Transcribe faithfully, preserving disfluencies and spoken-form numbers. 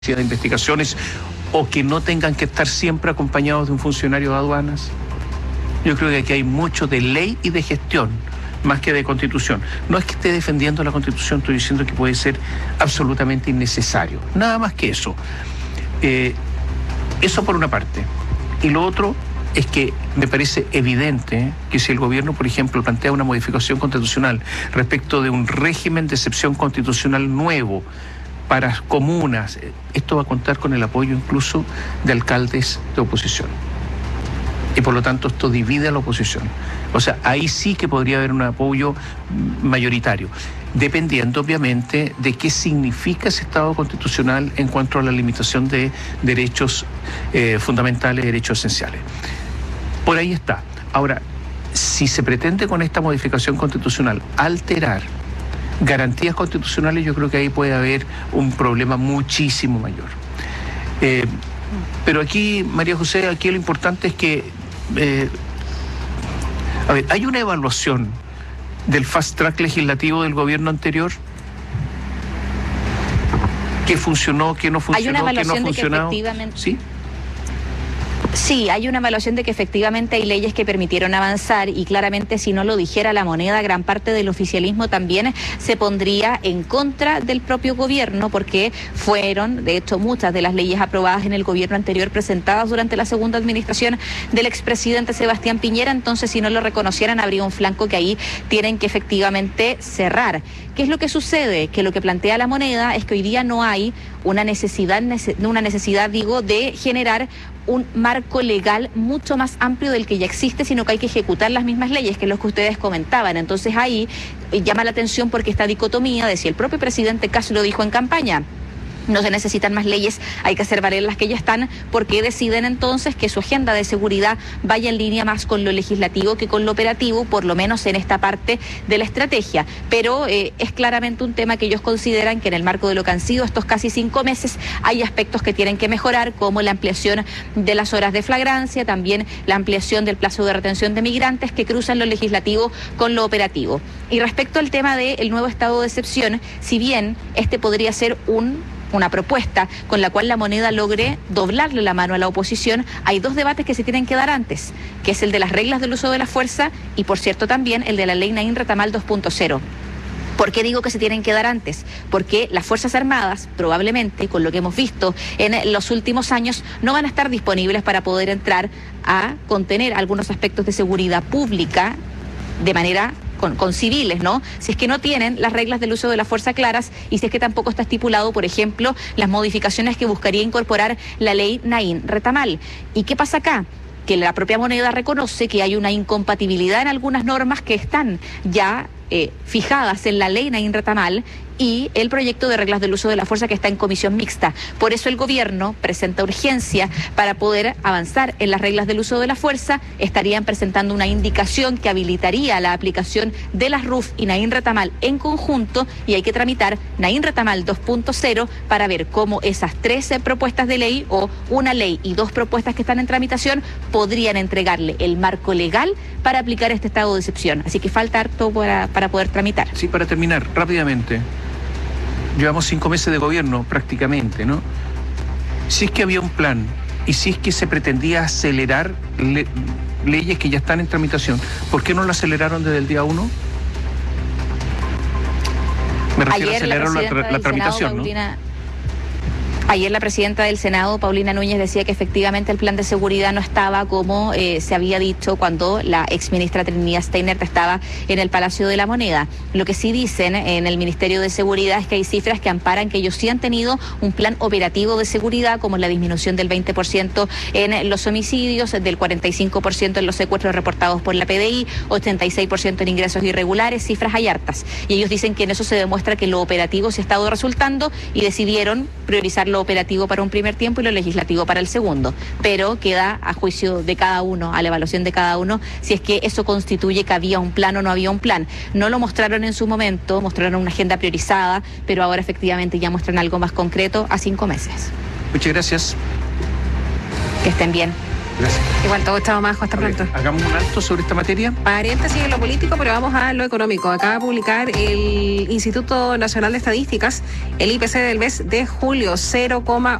de investigaciones o que no tengan que estar siempre acompañados de un funcionario de aduanas. Yo creo que aquí hay mucho de ley y de gestión, más que de constitución. No es que esté defendiendo la constitución, estoy diciendo que puede ser absolutamente innecesario. Nada más que eso. Eh, eso por una parte. Y lo otro es que me parece evidente que si el gobierno, por ejemplo, plantea una modificación constitucional respecto de un régimen de excepción constitucional nuevo para comunas, esto va a contar con el apoyo incluso de alcaldes de oposición. Y por lo tanto esto divide a la oposición. O sea, ahí sí que podría haber un apoyo mayoritario, dependiendo obviamente de qué significa ese Estado constitucional en cuanto a la limitación de derechos eh, fundamentales, derechos esenciales. Por ahí está. Ahora, si se pretende con esta modificación constitucional alterar garantías constitucionales, yo creo que ahí puede haber un problema muchísimo mayor. Eh, pero aquí, María José, aquí lo importante es que, eh, a ver, ¿hay una evaluación del fast track legislativo del gobierno anterior? ¿Qué funcionó, qué no funcionó, ¿Hay una evaluación qué no ha funcionado? De que efectivamente... ¿Sí? Sí, hay una evaluación de que efectivamente hay leyes que permitieron avanzar y claramente si no lo dijera la moneda, gran parte del oficialismo también se pondría en contra del propio gobierno porque fueron, de hecho, muchas de las leyes aprobadas en el gobierno anterior presentadas durante la segunda administración del expresidente Sebastián Piñera, entonces si no lo reconocieran habría un flanco que ahí tienen que efectivamente cerrar. ¿Qué es lo que sucede? Que lo que plantea la moneda es que hoy día no hay una necesidad, una necesidad digo, de generar un marco legal mucho más amplio del que ya existe, sino que hay que ejecutar las mismas leyes, que es lo que ustedes comentaban. Entonces ahí eh, llama la atención porque esta dicotomía, decía el propio presidente casi lo dijo en campaña, no se necesitan más leyes, hay que hacer valer las que ya están, porque deciden entonces que su agenda de seguridad vaya en línea más con lo legislativo que con lo operativo, por lo menos en esta parte de la estrategia. Pero eh, es claramente un tema que ellos consideran que en el marco de lo que han sido estos casi cinco meses hay aspectos que tienen que mejorar, como la ampliación de las horas de flagrancia, también la ampliación del plazo de retención de migrantes que cruzan lo legislativo con lo operativo. Y respecto al tema del nuevo estado de excepción, si bien este podría ser un una propuesta con la cual la moneda logre doblarle la mano a la oposición, hay dos debates que se tienen que dar antes, que es el de las reglas del uso de la fuerza y, por cierto, también el de la ley Naín Retamal dos punto cero. ¿Por qué digo que se tienen que dar antes? Porque las Fuerzas Armadas, probablemente, con lo que hemos visto en los últimos años, no van a estar disponibles para poder entrar a contener algunos aspectos de seguridad pública de manera Con, con civiles, ¿no? Si es que no tienen las reglas del uso de la fuerza claras y si es que tampoco está estipulado, por ejemplo, las modificaciones que buscaría incorporar la ley Naín Retamal. ¿Y qué pasa acá? Que la propia moneda reconoce que hay una incompatibilidad en algunas normas que están ya eh, fijadas en la ley Naín Retamal y el proyecto de reglas del uso de la fuerza que está en comisión mixta. Por eso el gobierno presenta urgencia para poder avanzar en las reglas del uso de la fuerza. Estarían presentando una indicación que habilitaría la aplicación de las R U F y Naín Retamal en conjunto y hay que tramitar Naín Retamal dos punto cero para ver cómo esas trece propuestas de ley o una ley y dos propuestas que están en tramitación podrían entregarle el marco legal para aplicar este estado de excepción. Así que falta harto para, para poder tramitar. Sí, para terminar, rápidamente. Llevamos cinco meses de gobierno prácticamente, ¿no? Si es que había un plan y si es que se pretendía acelerar le, leyes que ya están en tramitación, ¿por qué no lo aceleraron desde el día uno? Me refiero a acelerar la, la, la tramitación, Senado, Paulina... ¿no? Ayer la presidenta del Senado, Paulina Núñez, decía que efectivamente el plan de seguridad no estaba como eh, se había dicho cuando la exministra Trinidad Steiner estaba en el Palacio de la Moneda. Lo que sí dicen en el Ministerio de Seguridad es que hay cifras que amparan que ellos sí han tenido un plan operativo de seguridad, como la disminución del veinte por ciento en los homicidios, del cuarenta y cinco por ciento en los secuestros reportados por la P D I, ochenta y seis por ciento en ingresos irregulares, cifras hay hartas. Y ellos dicen que en eso se demuestra que lo operativo se ha estado resultando y decidieron priorizar lo operativo para un primer tiempo y lo legislativo para el segundo, pero queda a juicio de cada uno, a la evaluación de cada uno, si es que eso constituye que había un plan o no había un plan. No lo mostraron en su momento, mostraron una agenda priorizada, pero ahora efectivamente ya muestran algo más concreto a cinco meses. Muchas gracias. Que estén bien. Gracias. Igual todo estado más, hasta pronto. Hagamos un alto sobre esta materia. Paréntesis en lo político, pero vamos a lo económico. Acaba de publicar el Instituto Nacional de Estadísticas el I P C del mes de julio, cero coma